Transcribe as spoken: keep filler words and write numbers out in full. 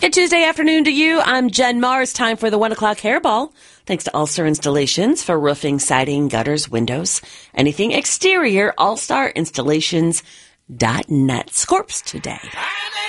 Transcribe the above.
Good Tuesday afternoon to you. I'm Jen Mars. Time for the one o'clock hairball. Thanks to All-Star Installations for roofing, siding, gutters, windows, anything exterior. all star installations dot net. Scorps today.